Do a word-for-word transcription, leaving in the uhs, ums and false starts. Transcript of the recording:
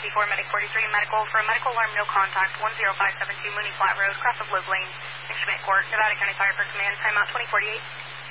four, Medic forty-three, Medical for a medical alarm, no contact, one zero five seven two Mooney Flat Road, cross of Loeb Lane, Schmidt Court, Nevada County Fire for Command, timeout twenty forty-eight.